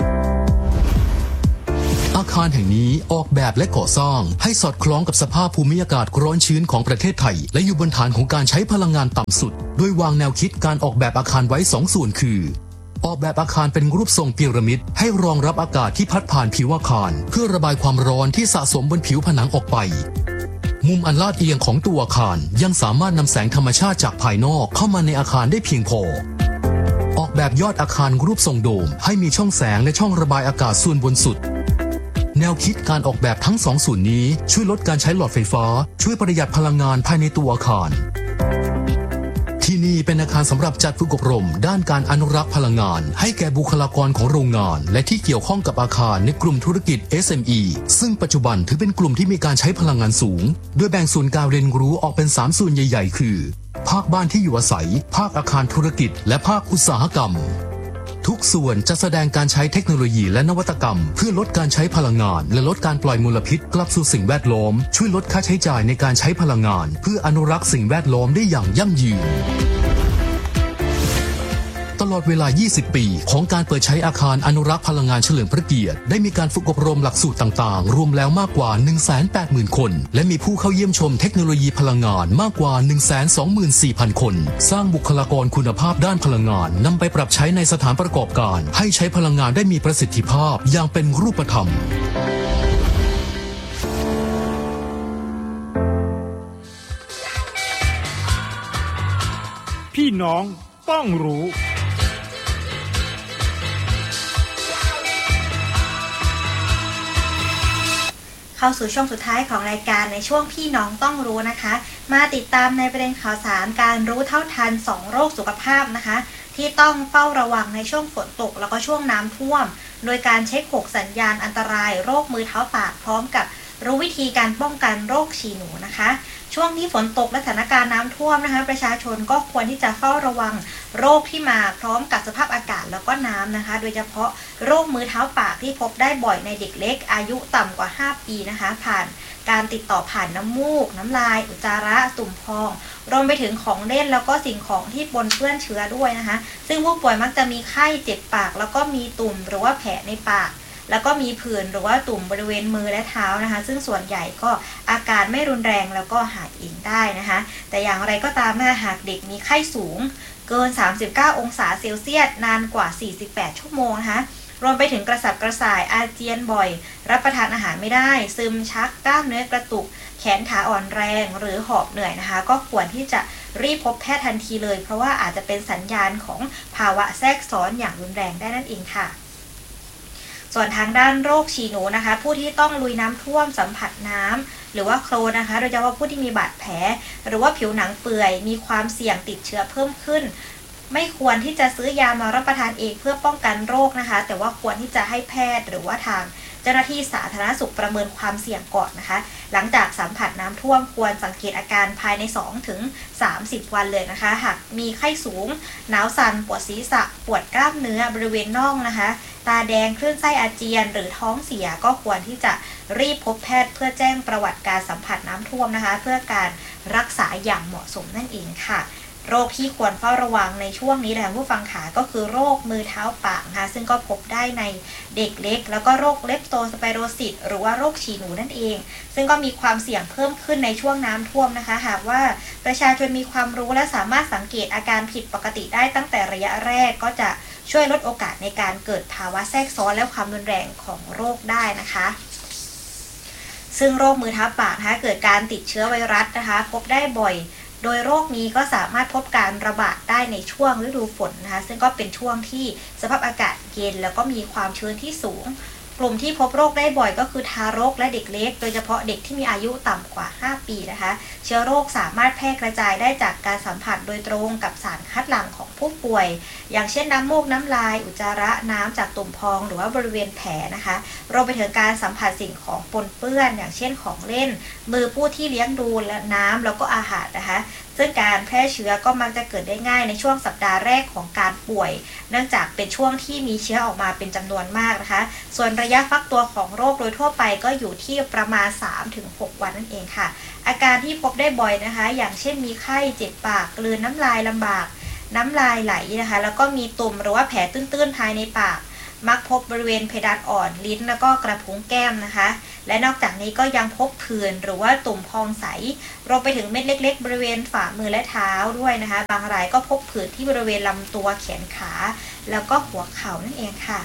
อาคารแห่งนี้ออกแบบและก่อสร้างให้สอดคล้องกับสภาพภูมิอากาศร้อนชื้นของประเทศไทยและอยู่บนฐานของการใช้พลังงานต่ำสุดโดยวางแนวคิดการออกแบบอาคารไว้สองส่วนคือออกแบบอาคารเป็นรูปทรงพีระมิดให้รองรับอากาศที่พัดผ่านผิวอาคารเพื่อระบายความร้อนที่สะสมบนผิวผนังออกไปมุมอันลาดเอียงของตัวอาคารยังสามารถนำแสงธรรมชาติจากภายนอกเข้ามาในอาคารได้เพียงพอออกแบบยอดอาคารรูปทรงโดมให้มีช่องแสงและช่องระบายอากาศส่วนบนสุดแนวคิดการออกแบบทั้งสองส่วนนี้ช่วยลดการใช้หลอดไฟฟ้าช่วยประหยัดพลังงานภายในตัวอาคารที่นี่เป็นอาคารสำหรับจัดฝึกอบรมด้านการอนุรักษ์พลังงานให้แก่บุคลากรของโรงงานและที่เกี่ยวข้องกับอาคารในกลุ่มธุรกิจ เอส เอ็ม อี ซึ่งปัจจุบันถือเป็นกลุ่มที่มีการใช้พลังงานสูงโดยแบ่งส่วนการเรียนรู้ออกเป็นสามส่วนใหญ่ๆคือภาคบ้านที่อยู่อาศัยภาคอาคารธุรกิจและภาคอุตสาหกรรมทุกส่วนจะแสดงการใช้เทคโนโลยีและนวัตกรรมเพื่อลดการใช้พลังงานและลดการปล่อยมลพิษกลับสู่สิ่งแวดล้อมช่วยลดค่าใช้จ่ายในการใช้พลังงานเพื่ออนุรักษ์สิ่งแวดล้อมได้อย่างยั่งยืนตลอดเวลา ยี่สิบ ปีของการเปิดใช้อาคารอนุรักษ์พลังงานเฉลิมพระเกียรติได้มีการฝึกอบรมหลักสูตรต่างๆรวมแล้วมากกว่า หนึ่งแสนแปดหมื่น คนและมีผู้เข้าเยี่ยมชมเทคโนโลยีพลังงานมากกว่า หนึ่งแสนสองหมื่นสี่พัน คนสร้างบุคลากรคุณภาพด้านพลังงานนำไปปรับใช้ในสถานประกอบการให้ใช้พลังงานได้มีประสิทธิภาพอย่างเป็นรูปธรรม
พี่น้องต้องรู้
เข้าสู่ช่วงสุดท้ายของรายการในช่วงพี่น้องต้องรู้นะคะมาติดตามในประเด็นข่าวสารการรู้เท่าทันสองโรคสุขภาพนะคะที่ต้องเฝ้าระวังในช่วงฝนตกแล้วก็ช่วงน้ำท่วมโดยการเช็คหกสัญญาณอันตรายโรคมือเท้าปากพร้อมกับรู้วิธีการป้องกันโรคฉี่หนูนะคะช่วงที่ฝนตกและสถานการณ์น้ำท่วมนะคะประชาชนก็ควรที่จะเฝ้าระวังโรคที่มาพร้อมกับสภาพอากาศแล้วก็น้ำนะคะโดยเฉพาะโรคมือเท้าปากที่พบได้บ่อยในเด็กเล็กอายุต่ำกว่าห้าปีนะคะผ่านการติดต่อผ่านน้ำมูกน้ำลายอุจจาระตุ่มพองรวมไปถึงของเล่นแล้วก็สิ่งของที่ปนเปื้อนเชื้อด้วยนะคะซึ่งผู้ป่วยมักจะมีไข้เจ็บปากแล้วก็มีตุ่มหรือว่าแผลในปากแล้วก็มีผื่นหรือว่าตุ่มบริเวณมือและเท้านะคะซึ่งส่วนใหญ่ก็อาการไม่รุนแรงแล้วก็หายเองได้นะคะแต่อย่างไรก็ตามนะหากเด็กมีไข้สูงเกินสามสิบเก้าองศาเซลเซียสนานกว่าสี่สิบแปดชั่วโมงนะคะรวมไปถึงกระสับกระส่ายอาเจียนบ่อยรับประทานอาหารไม่ได้ซึมชักกล้ามเนื้อกระตุกแขนขาอ่อนแรงหรือหอบเหนื่อยนะคะก็ควรที่จะรีบพบแพทย์ทันทีเลยเพราะว่าอาจจะเป็นสัญญาณของภาวะแทรกซ้อนอย่างรุนแรงได้นั่นเองค่ะส่วนทางด้านโรคฉี่หนูนะคะผู้ที่ต้องลุยน้ำท่วมสัมผัสน้ำหรือว่าโคลนนะคะโดยเฉพาะผู้ที่มีบาดแผลหรือว่าผิวหนังเปื่อยมีความเสี่ยงติดเชื้อเพิ่มขึ้นไม่ควรที่จะซื้อยามารับประทานเองเพื่อป้องกันโรคนะคะแต่ว่าควรที่จะให้แพทย์หรือว่าทางเจ้าหน้าที่สาธารณสุขประเมินความเสี่ยงก่อนนะคะหลังจากสัมผัสน้ำท่วมควรสังเกตอาการภายใน สองถึงสามสิบ วันเลยนะคะหากมีไข้สูงหนาวสั่นปวดศีรษะปวดกล้ามเนื้อบริเวณน่องนะคะตาแดงคลื่นไส้อาเจียนหรือท้องเสียก็ควรที่จะรีบพบแพทย์เพื่อแจ้งประวัติการสัมผัสน้ำท่วมนะคะเพื่อการรักษาอย่างเหมาะสมนั่นเองค่ะโรคที่ควรเฝ้าระวังในช่วงนี้แหละผู้ฟังขาก็คือโรคมือเท้าปากนะคะซึ่งก็พบได้ในเด็กเล็กแล้วก็โรคเลปโตสไปโรซิสหรือว่าโรคฉี่หนูนั่นเองซึ่งก็มีความเสี่ยงเพิ่มขึ้นในช่วงน้ำท่วมนะคะหากว่าประชาชนมีความรู้และสามารถสังเกตอาการผิดปกติได้ตั้งแต่ระยะแรกก็จะช่วยลดโอกาสในการเกิดภาวะแทรกซ้อนและความรุนแรงของโรคได้นะคะซึ่งโรคมือเท้าปากนะคะเกิดการติดเชื้อไวรัสนะคะพบได้บ่อยโดยโรคนี้ก็สามารถพบการระบาดได้ในช่วงฤดูฝนนะคะซึ่งก็เป็นช่วงที่สภาพอากาศเย็นแล้วก็มีความชื้นที่สูงกลุ่มที่พบโรคได้บ่อยก็คือทารกและเด็กเล็กโดยเฉพาะเด็กที่มีอายุต่ำกว่าห้าปีนะคะเชื้อโรคสามารถแพร่กระจายได้จากการสัมผัสโดยตรงกับสารคัดหลั่งของผู้ป่วยอย่างเช่นน้ำมูกน้ำลายอุจจาระน้ำจากตุ่มพองหรือว่าบริเวณแผลนะคะรวมไปถึงการสัมผัสสิ่งของปนเปื้อนอย่างเช่นของเล่นมือผู้ที่เลี้ยงดูและน้ำแล้วก็อาหารนะคะซึ่งการแพร่เชื้อก็มักจะเกิดได้ง่ายในช่วงสัปดาห์แรกของการป่วยเนื่องจากเป็นช่วงที่มีเชื้อออกมาเป็นจำนวนมากนะคะส่วนระยะฟักตัวของโรคโดยทั่วไปก็อยู่ที่ประมาณ สามถึงหก วันนั่นเองค่ะอาการที่พบได้บ่อยนะคะอย่างเช่นมีไข้เจ็บปากกลืนน้ำลายลำบากน้ำลายไหลนะคะแล้วก็มีตุ่มหรือว่าแผลตื้นๆภายในปากมักพบบริเวณเพดานอ่อนลิ้นแล้วก็กระพุ้งแก้มนะคะและนอกจากนี้ก็ยังพบผื่นหรือว่าตุ่มพองใสรวมไปถึงเม็ดเล็กๆบริเวณฝ่ามือและเท้าด้วยนะคะบางรายก็พบผื่นที่บริเวณลำตัวแขนขาแล้วก็หัวเข่านั่นเองค่ะเ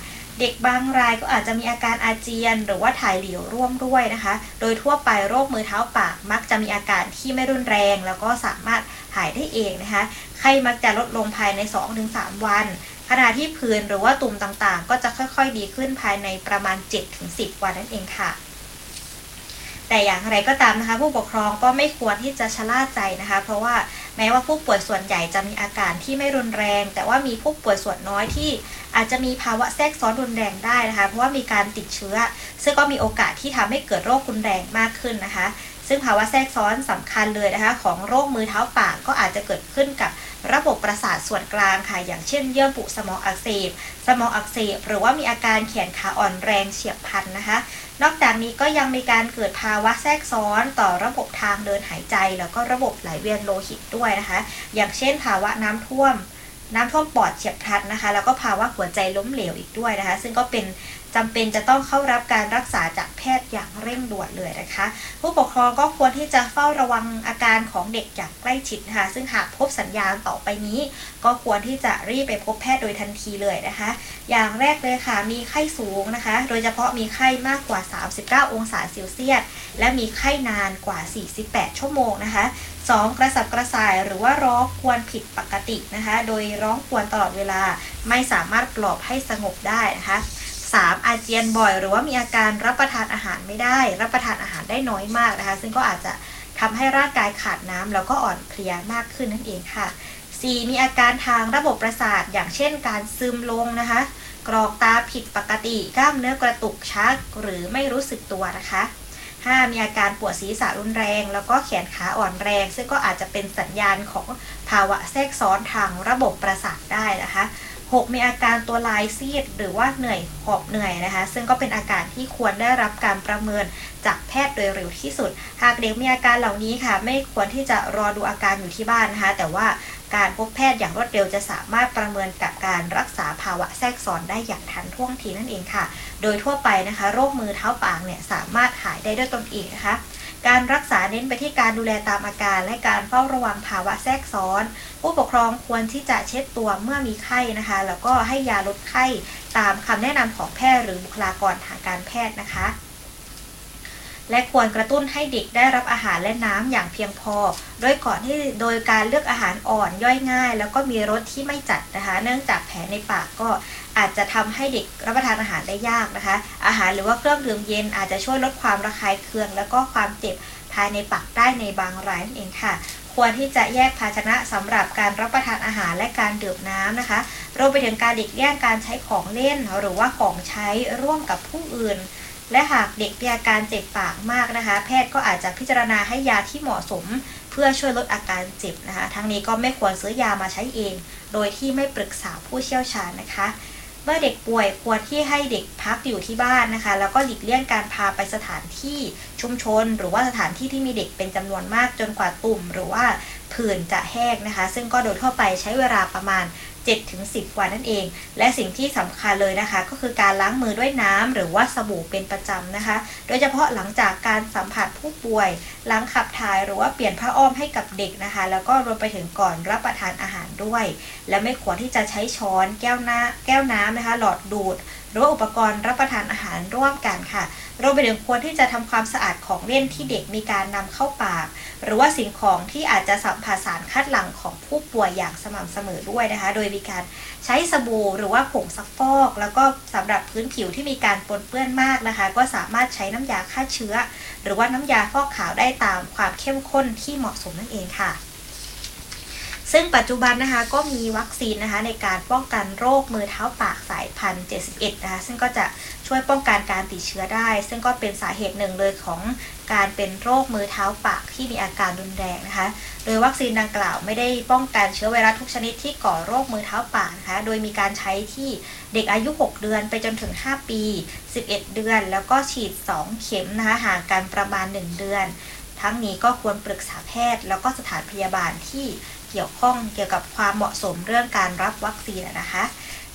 เด็กบางรายก็อาจจะมีอาการอาเจียนหรือว่าถ่ายเหลวร่วมด้วยนะคะโดยทั่วไปโรคมือเท้าปากมักจะมีอาการที่ไม่รุนแรงแล้วก็สามารถหายได้เองนะคะไข้มักจะลดลงภายใน สองถึงสาม วันขณะที่ผื่นหรือว่าตุ่มต่างๆก็จะค่อยๆดีขึ้นภายในประมาณ เจ็ดถึงสิบ วันนั่นเองค่ะแต่อย่างไรก็ตามนะคะผู้ปกครองก็ไม่ควรที่จะชะล่าใจนะคะเพราะว่าแม้ว่าผู้ป่วยส่วนใหญ่จะมีอาการที่ไม่รุนแรงแต่ว่ามีผู้ป่วยส่วนน้อยที่อาจจะมีภาวะแทรกซ้อนรุนแรงได้นะคะเพราะว่ามีการติดเชื้อซึ่งก็มีโอกาสที่ทำให้เกิดโรครุนแรงมากขึ้นนะคะซึ่งภาวะแทรกซ้อนสำคัญเลยนะคะของโรคมือเท้าปากก็อาจจะเกิดขึ้นกับระบบประสาทส่วนกลางค่ะอย่างเช่นเยื่อบุสมองอักเสบสมองอักเสบหรือว่ามีอาการแขนขาอ่อนแรงเฉียบพลันนะคะนอกจากนี้ก็ยังมีการเกิดภาวะแทรกซ้อนต่อระบบทางเดินหายใจแล้วก็ระบบไหลเวียนโลหิตด้วยนะคะอย่างเช่นภาวะน้ำท่วมน้ำท่วมปอดเฉียบพลันนะคะแล้วก็ภาวะหัวใจล้มเหลวอีกด้วยนะคะซึ่งก็เป็นจำเป็นจะต้องเข้ารับการรักษาจากแพทย์อย่างเร่งด่วนเลยนะคะผู้ปกครองก็ควรที่จะเฝ้าระวังอาการของเด็กอย่างใกล้ชิดนะคะซึ่งหากพบสัญญาณต่อไปนี้ก็ควรที่จะรีบไปพบแพทย์โดยทันทีเลยนะคะอย่างแรกเลยค่ะมีไข้สูงนะคะโดยเฉพาะมีไข้มากกว่าสามสิบเก้าองศาเซลเซียสและมีไข้นานกว่าสี่สิบแปดชั่วโมงนะคะสองกระสับกระส่ายหรือว่าร้องครวญผิดปกตินะคะโดยร้องครวญตลอดเวลาไม่สามารถปลอบให้สงบได้นะคะสามอาเจียนบ่อยหรือว่ามีอาการรับประทานอาหารไม่ได้รับประทานอาหารได้น้อยมากนะคะซึ่งก็อาจจะทำให้ร่างกายขาดน้ำแล้วก็อ่อนเพลียมากขึ้นนั่นเองค่ะสี่มีอาการทางระบบประสาทอย่างเช่นการซึมลงนะคะกรอกตาผิดปกติกล้ามเนื้อกระตุกชักหรือไม่รู้สึกตัวนะคะห้ามีอาการปวดศีรษะรุนแรงแล้วก็แขนขาอ่อนแรงซึ่งก็อาจจะเป็นสัญญาณของภาวะแทรกซ้อนทางระบบประสาทได้นะคะหกมีอาการตัวลายซีดหรือว่าเหนื่อยหอบเหนื่อยนะคะซึ่งก็เป็นอาการที่ควรได้รับการประเมินจากแพทย์โดยเร็วที่สุดหากเด็กมีอาการเหล่านี้ค่ะไม่ควรที่จะรอดูอาการอยู่ที่บ้านนะคะแต่ว่าการพบแพทย์อย่างรวดเร็วจะสามารถประเมินกับการรักษาภาวะแทรกซ้อนได้อย่างทันท่วงทีนั่นเองค่ะโดยทั่วไปนะคะโรคมือเท้าปากเนี่ยสามารถหายได้ด้วยตนเองนะคะการรักษาเน้นไปที่การดูแลตามอาการและการเฝ้าระวังภาวะแทรกซ้อนผู้ปกครองควรที่จะเช็ดตัวเมื่อมีไข้นะคะแล้วก็ให้ยาลดไข้ตามคำแนะนำของแพทย์หรือบุคลากรทางการแพทย์นะคะและควรกระตุ้นให้เด็กได้รับอาหารและน้ำอย่างเพียงพอโดยก่อนที่โดยการเลือกอาหารอ่อนย่อยง่ายแล้วก็มีรสที่ไม่จัดนะคะเนื่องจากแผลในปากก็อาจจะทำให้เด็กรับประทานอาหารได้ยากนะคะอาหารหรือว่าเครื่องดื่มเย็นอาจจะช่วยลดความระคายเคืองแล้วก็ความเจ็บภายในปากได้ในบางรายนั่นเองค่ะควรที่จะแยกภาชนะสำหรับการรับประทานอาหารและการดื่มน้ำนะคะรวมไปถึงการหลีกเลี่ยงการใช้ของเล่นหรือว่าของใช้ร่วมกับผู้อื่นและหากเด็กมีอาการเจ็บปากมากนะคะแพทย์ก็อาจจะพิจารณาให้ยาที่เหมาะสมเพื่อช่วยลดอาการเจ็บนะคะทั้งนี้ก็ไม่ควรซื้อยามาใช้เองโดยที่ไม่ปรึกษาผู้เชี่ยวชาญนะคะเมื่อเด็กป่วยควรที่ให้เด็กพักอยู่ที่บ้านนะคะแล้วก็หลีกเลี่ยงการพาไปสถานที่ชุมชนหรือว่าสถานที่ที่มีเด็กเป็นจำนวนมากจนกว่าตุ่มหรือว่าผื่นจะแห้งนะคะซึ่งก็โดยทั่วไปใช้เวลาประมาณ เจ็ดถึงสิบ วันนั่นเองและสิ่งที่สำคัญเลยนะคะก็คือการล้างมือด้วยน้ำหรือว่าสบู่เป็นประจำนะคะโดยเฉพาะหลังจากการสัมผัสผู้ป่วยหลังขับถ่ายหรือว่าเปลี่ยนผ้าอ้อมให้กับเด็กนะคะแล้วก็รวมไปถึงก่อนรับประทานอาหารด้วยและไม่ควรที่จะใช้ช้อนแก้วน้ำแก้วน้ำนะคะหลอดดูดหรือว่าอุปกรณ์รับประทานอาหารร่วมกันค่ะรวมไปถึงควรที่จะทำความสะอาดของเล่นที่เด็กมีการนำเข้าปากหรือว่าสิ่งของที่อาจจะสัมผัสสารคัดหลั่งของผู้ป่วยอย่างสม่ำเสมอด้วยนะคะโดยมีการใช้สบู่หรือว่าผงซักฟอกแล้วก็สำหรับพื้นผิวที่มีการปนเปื้อนมากนะคะก็สามารถใช้น้ำยาฆ่าเชื้อหรือว่าน้ำยาฟอกขาวได้ตามความเข้มข้นที่เหมาะสมนั่นเองค่ะซึ่งปัจจุบันนะคะก็มีวัคซีนนะคะในการป้องกันโรคมือเท้าปากสายพันธุ์เจ็ดสิบเอ็ดนะคะซึ่งก็จะช่วยป้องกันการติดเชื้อได้ซึ่งก็เป็นสาเหตุหนึ่งเลยของการเป็นโรคมือเท้าปากที่มีอาการรุนแรงนะคะโดยวัคซีนดังกล่าวไม่ได้ป้องกันเชื้อไวรัสทุกชนิดที่ก่อโรคมือเท้าปากนะคะโดยมีการใช้ที่เด็กอายุหกเดือนไปจนถึงห้าปีสิบเอ็ดเดือนแล้วก็ฉีดสองเข็มนะคะห่างกันประมาณหนึ่งเดือนทั้งนี้ก็ควรปรึกษาแพทย์แล้วก็สถานพยาบาลที่เกี่ยวข้องเกี่ยวกับความเหมาะสมเรื่องการรับวัคซีนนะคะ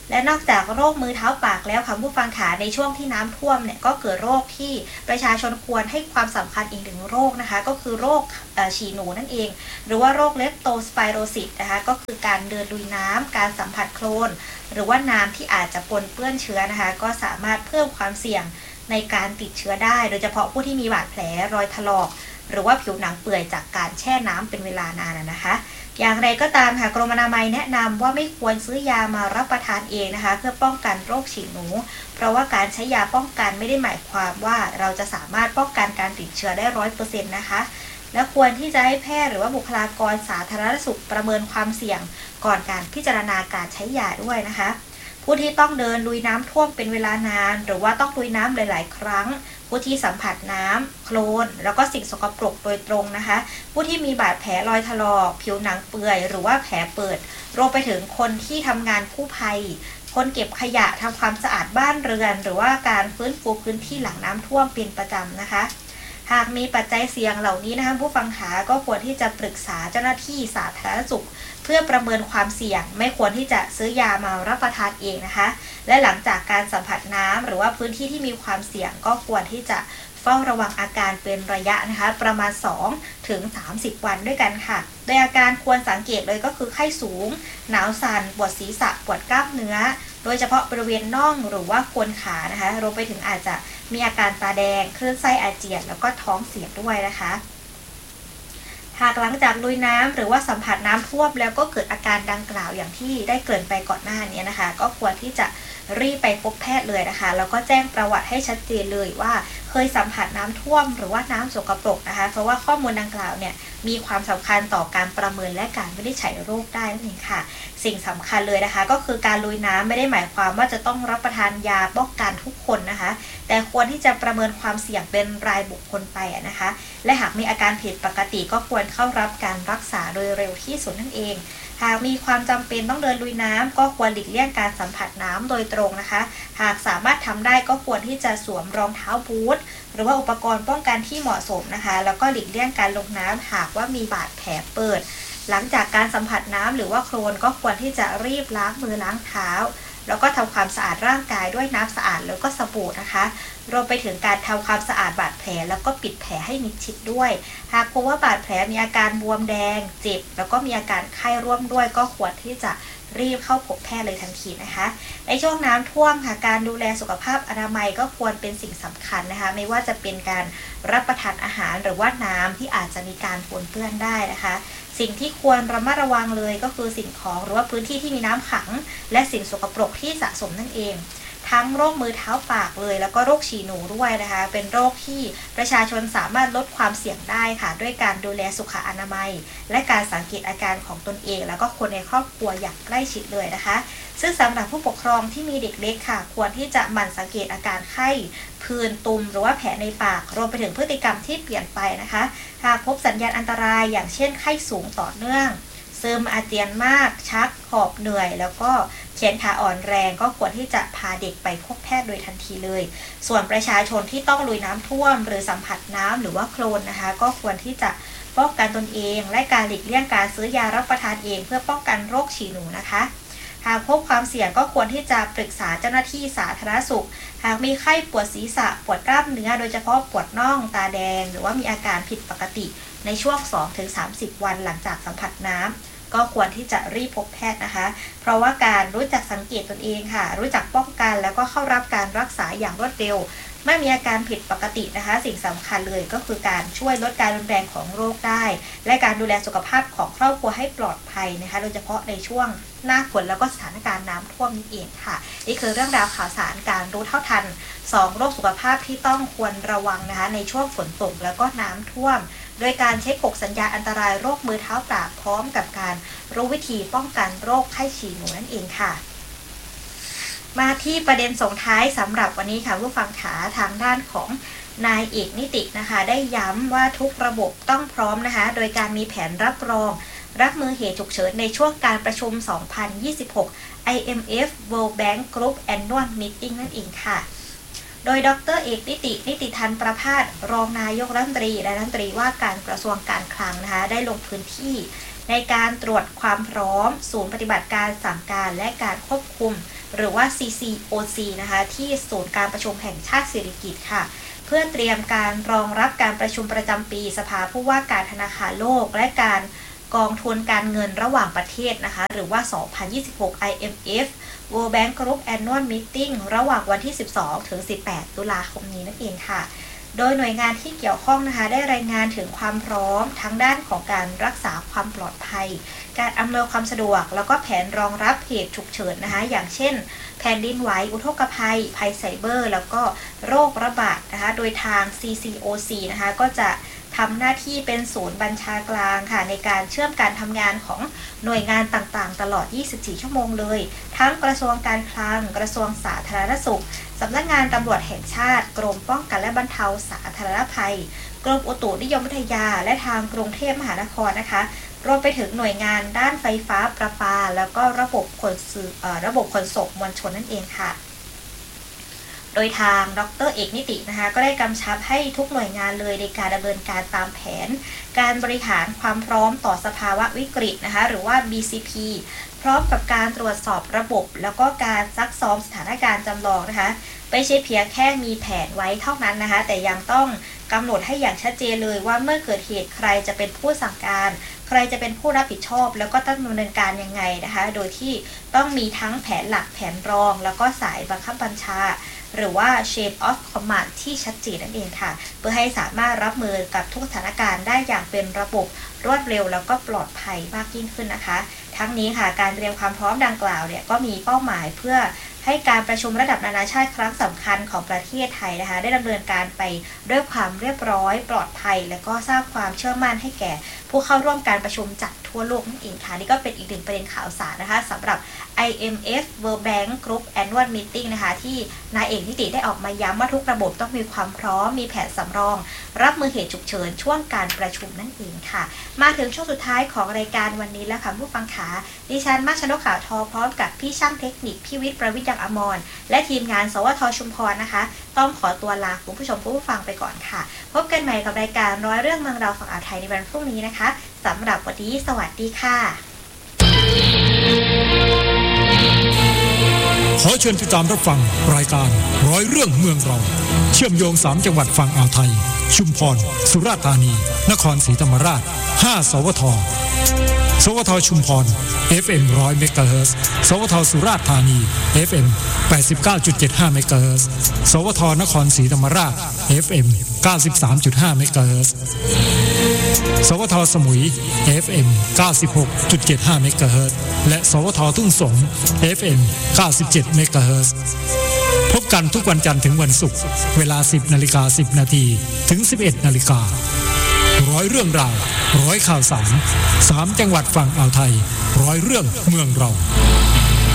และนอกจากโรคมือเท้าปากแล้วค่ะผู้ฟังขาในช่วงที่น้ำท่วมเนี่ยก็เกิดโรคที่ประชาชนควรให้ความสำคัญอีกหนึ่งโรคนะคะก็คือโรคฉี่หนูนั่นเองหรือว่าโรคเลปโตสไปโรซิสนะคะก็คือการเดินลุยน้ำการสัมผัสโคลนหรือว่าน้ำที่อาจจะปนเปื้อนเชื้อนะคะก็สามารถเพิ่มความเสี่ยงในการติดเชื้อได้โดยเฉพาะผู้ที่มีบาดแผลรอยถลอกหรือว่าผิวหนังเปื่อยจากการแช่น้ำเป็นเวลานานนะคะอย่างไรก็ตามค่ะกรมอนามัยแนะนำว่าไม่ควรซื้อยามารับประทานเองนะคะเพื่อป้องกันโรคฉี่หนูเพราะว่าการใช้ยาป้องกันไม่ได้หมายความว่าเราจะสามารถป้องกันการติดเชื้อได้ ร้อยเปอร์เซ็นต์ นะคะและควรที่จะให้แพทย์หรือว่าบุคลากรสาธารณสุขประเมินความเสี่ยงก่อนการพิจารณาการใช้ยาด้วยนะคะผู้ที่ต้องเดินลุยน้ำท่วมเป็นเวลานานหรือว่าต้องลุยน้ำหลายๆครั้งผู้ที่สัมผัสน้ำโคลนแล้วก็สิ่งสกปรกโดยตรงนะคะผู้ที่มีบาดแผลรอยถลอกผิวหนังเปื่อยหรือว่าแผลเปิดรวมไปถึงคนที่ทำงานกู้ภัยคนเก็บขยะทำความสะอาดบ้านเรือนหรือว่าการฟื้นฟูพื้นที่หลังน้ำท่วมเป็นประจำนะคะหากมีปัจจัยเสี่ยงเหล่านี้นะคะผู้ฟังขาก็ควรที่จะปรึกษาเจ้าหน้าที่สาธารณสุขเพื่อประเมินความเสี่ยงไม่ควรที่จะซื้อยามารับประทานเองนะคะและหลังจากการสัมผัสน้ำหรือว่าพื้นที่ที่มีความเสี่ยงก็ควรที่จะเฝ้าระวังอาการเป็นระยะนะคะประมาณสองถึงสามสิบวันด้วยกันค่ะโดยอาการควรสังเกตเลยก็คือไข้สูงหนาวสั่นปวดศีรษะปวดกล้ามเนื้อโดยเฉพาะบริเวณน่องหรือว่าโคนขานะคะรวมไปถึงอาจจะมีอาการตาแดงคลื่นไส้อาเจียนแล้วก็ท้องเสียด้วยนะคะหากหลังจากลุยน้ำหรือว่าสัมผัสน้ำท่วมแล้วก็เกิดอาการดังกล่าวอย่างที่ได้เกริ่นไปก่อนหน้านี้นะคะก็ควรที่จะรีบไปพบแพทย์เลยนะคะแล้วก็แจ้งประวัติให้ชัดเจนเลยว่าเคยสัมผัสน้ำท่วมหรือว่าน้ำสกปรกนะคะเพราะว่าข้อมูลดังกล่าวเนี่ยมีความสำคัญต่อการประเมินและการวินิจฉัยโรคได้นั่นเองค่ะสิ่งสำคัญเลยนะคะก็คือการลุยน้ำไม่ได้หมายความว่าจะต้องรับประทานยาป้องกันทุกคนนะคะแต่ควรที่จะประเมินความเสี่ยงเป็นรายบุคคลไปนะคะและหากมีอาการผิดปกติก็ควรเข้ารับการรักษาโดยเร็วที่สุดนั่นเองหากมีความจำเป็นต้องเดินลุยน้ำก็ควรหลีกเลี่ยงการสัมผัสน้ำโดยตรงนะคะหากสามารถทำได้ก็ควรที่จะสวมรองเท้าบูทหรือว่าอุปกรณ์ป้องกันที่เหมาะสมนะคะแล้วก็หลีกเลี่ยงการลงน้ำหากว่ามีบาดแผลเปิดหลังจากการสัมผัสน้ำหรือว่าโคลนก็ควรที่จะรีบล้างมือล้างเท้าแล้วก็ทำความสะอาดร่างกายด้วยน้ำสะอาดแล้วก็สบู่นะคะรวมไปถึงการทำความสะอาดบาดแผลแล้วก็ปิดแผลให้มิดชิดด้วยหากพบว่าบาดแผลมีอาการบวมแดงเจ็บแล้วก็มีอาการไข้ร่วมด้วยก็ควรที่จะรีบเข้าพบแพทย์เลยทันทีนะคะในช่วงน้ำท่วมค่ะการดูแลสุขภาพอนามัยก็ควรเป็นสิ่งสำคัญนะคะไม่ว่าจะเป็นการรับประทานอาหารหรือว่าน้ำที่อาจจะมีการปนเปื้อนได้นะคะสิ่งที่ควรระมัดระวังเลยก็คือสิ่งของหรือว่าพื้นที่ที่มีน้ำขังและสิ่งสกปรกที่สะสมนั่นเองทั้งโรคมือเท้าปากเลยแล้วก็โรคฉี่หนูด้วยนะคะเป็นโรคที่ประชาชนสามารถลดความเสี่ยงได้ค่ะด้วยการดูแลสุขอนามัยและการสังเกตอาการของตนเองแล้วก็คนในครอบครัวอย่างใกล้ชิดเลยนะคะซึ่งสำหรับผู้ปกครองที่มีเด็กเล็กค่ะควรที่จะหมั่นสังเกตอาการไข้ผื่นตุ่มหรือว่าแผลในปากรวมไปถึงพฤติกรรมที่เปลี่ยนไปนะคะหากพบสัญญาณอันตรายอย่างเช่นไข้สูงต่อเนื่องซึมอาเจียนมากชักหอบเหนื่อยแล้วก็แขนขาอ่อนแรงก็ควรที่จะพาเด็กไปพบแพทย์โดยทันทีเลยส่วนประชาชนที่ต้องลุยน้ำท่วมหรือสัมผัสน้ำหรือว่าโคลนนะคะก็ควรที่จะป้องกันตนเองและการหลีกเลี่ยงการซื้อยารับประทานเองเพื่อป้องกันโรคฉี่หนูนะคะหากพบความเสี่ยงก็ควรที่จะปรึกษาเจ้าหน้าที่สาธารณสุขหากมีไข้ปวดศีรษะปวดกล้ามเนื้อโดยเฉพาะปวดน่องตาแดงหรือว่ามีอาการผิดปกติในช่วง สองถึงสามสิบ วันหลังจากสัมผัสน้ำก็ควรที่จะรีบพบแพทย์นะคะเพราะว่าการรู้จักสังเกตตนเองค่ะรู้จักป้องกันแล้วก็เข้ารับการรักษาอย่างรวดเร็วเมื่อมีอาการผิดปกตินะคะสิ่งสำคัญเลยก็คือการช่วยลดการรุนแรงของโรคได้และการดูแลสุขภาพของครอบครัวให้ปลอดภัยนะคะโดยเฉพาะในช่วงหน้าฝนแล้วก็สถานการณ์น้ำท่วมนี่เองค่ะนี่คือเรื่องราวข่าวสารการรู้เท่าทันสองโรคสุขภาพที่ต้องควรระวังนะคะในช่วงฝนตกแล้วก็น้ำท่วมโดยการเช็คหกสัญญาณอันตรายโรคมือเท้าปากพร้อมกับการรู้วิธีป้องกันโรคไข้ฉี่หนูนั่นเองค่ะมาที่ประเด็นส่งท้ายสำหรับวันนี้ค่ะผู้ฟังขาทางด้านของนายเอกนิตินะคะได้ย้ำว่าทุกระบบต้องพร้อมนะคะโดยการมีแผนรับรองรับมือเหตุฉุกเฉินในช่วงการประชุมสองพันยี่สิบหก ไอ เอ็ม เอฟ World Bank Group Annual Meeting นั่นเองค่ะโดยดร.เอกนิตินิติธันประภาสรองนายกรัฐมนตรีและรัฐมนตรีว่าการกระทรวงการคลังนะคะได้ลงพื้นที่ในการตรวจความพร้อมศูนย์ปฏิบัติการสั่งการและการควบคุมหรือว่า ซี ซี โอ ซี นะคะที่ศูนย์การประชุมแห่งชาติสิริกิติ์ค่ะเพื่อเตรียมการรองรับการประชุมประจำปีสภาผู้ว่าการธนาคารโลกและการกองทุนการเงินระหว่างประเทศนะคะหรือว่า สองพันยี่สิบหก ไอ เอ็ม เอฟ World Bank Group Annual Meeting ระหว่างวันที่ สิบสองถึงสิบแปด ตุลาคมนี้นั่นเองค่ะโดยหน่วยงานที่เกี่ยวข้องนะคะได้รายงานถึงความพร้อมทั้งด้านของการรักษาความปลอดภัยการอำนวยความสะดวกแล้วก็แผนรองรับเหตุฉุกเฉินนะคะอย่างเช่นแผ่นดินไหวอุทกภัยภัยไซเบอร์แล้วก็โรคระบาดนะคะโดยทาง ซี ซี โอ ซี นะคะก็จะทำหน้าที่เป็นศูนย์บัญชากลางค่ะในการเชื่อมการทำงานของหน่วยงานต่างๆตลอดยี่สิบสี่ชั่วโมงเลยทั้งกระทรวงการคลังกระทรวงสาธารณสุขสำนักงานตำรวจแห่งชาติกรมป้องกันและบรรเทาสาธารณภัยกรมอุตุนิยมวิทยาและทางกรุงเทพมหานครนะคะรวมไปถึงหน่วยงานด้านไฟฟ้าประปาแล้วก็ระบบขนส่งระบบขนส่งมวลชนนั่นเองค่ะโดยทางดร.เอกนิตินะคะก็ได้กำชับให้ทุกหน่วยงานเลยในการดำเนินการตามแผนการบริหารความพร้อมต่อสภาวะวิกฤตนะคะหรือว่า บี ซี พี พร้อมกับการตรวจสอบระบบแล้วก็การซักซ้อมสถานการณ์จำลองนะคะไม่ใช่เพียงแค่มีแผนไว้เท่านั้นนะคะแต่ยังต้องกำหนดให้อย่างชัดเจนเลยว่าเมื่อเกิดเหตุใครจะเป็นผู้สั่งการใครจะเป็นผู้รับผิดชอบแล้วก็ต้องดำเนินการยังไงนะคะโดยที่ต้องมีทั้งแผนหลักแผนรองแล้วก็สายบังคับบัญชาหรือว่า chain of command ที่ชัดเจนนั่นเองค่ะเพื่อให้สามารถรับมือกับทุกสถานการณ์ได้อย่างเป็นระบบรวดเร็วแล้วก็ปลอดภัยมากยิ่งขึ้นนะคะทั้งนี้ค่ะการเตรียมความพร้อมดังกล่าวเนี่ยก็มีเป้าหมายเพื่อให้การประชุมระดับนานาชาติครั้งสำคัญของประเทศไทยนะคะได้ดำเนินการไปด้วยความเรียบร้อยปลอดภัยและก็สร้างความเชื่อมั่นให้แก่ผู้เข้าร่วมการประชุมจากทั่วโลกนั่นเองค่ะนี่ก็เป็นอีกหนึ่งประเด็นข่าวสารนะคะสำหรับ ไอ เอ็ม เอฟ World Bank Group Annual Meeting นะคะที่นายเอกนิติได้ออกมาย้ำว่าทุกระบบต้องมีความพร้อมมีแผนสำรองรับมือเหตุฉุกเฉินช่วงการประชุมนั่นเองค่ะมาถึงช่วงสุดท้ายของรายการวันนี้แล้วค่ะผู้ฟังขาดิฉันมาชนกข่าวทอพร้อมกับพี่ช่างเทคนิคพี่วิทย์ประวิทย์ยังอมรและทีมงานสวทชุมพรนะคะต้องขอตัวลาคุณผู้ชมผู้ฟังไปก่อนค่ะพบกันใหม่กับรายการร้อยเรื่องเมืองเราฝั่งอ่าวไทยในวันพรุ่งนี้นะคะสำหรับวันนี้สวัสดีค่ะ
ขอเชิญติดตามรับฟังรายการร้อยเรื่องเมืองเราเชื่อมโยงสามจังหวัดฝั่งอ่าวไทยชุมพรสุราษฎร์ธานีนครศรีธรรมราชห้าสวทสวทชุมพร เอฟ เอ็ม หนึ่งร้อย เมกะเฮิรตซ์สวทสุราษฎร์ธานี เอฟ เอ็ม แปดสิบเก้าจุดเจ็ดห้า เมกะเฮิรตซ์สวทนครศรีธรรมราช เอฟ เอ็ม เก้าสิบสามจุดห้า เมกะเฮิรตซ์สวทสมุย เอฟ เอ็ม เก้าสิบหกจุดเจ็ดห้า เมกะเฮิรตซ์และสวททุ่งสง เอฟ เอ็ม เก้าสิบเจ็ด เมกะเฮิรตซ์พบกันทุกวันจันทร์ถึงวันศุกร์เวลา สิบนาฬิกาสิบนาทีถึง สิบเอ็ดนาฬิการ้อยเรื่องราวร้อยข่าวสารสามจังหวัดฝั่งอ่าวไทยร้อยเรื่องเมืองเรา